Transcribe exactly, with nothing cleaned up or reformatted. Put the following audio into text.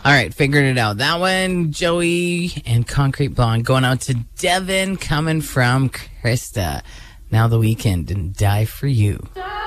All right, figured it out. That one, Joey and Concrete Blonde going out to Devin, coming from Krista. Now the Weekend and Die For You.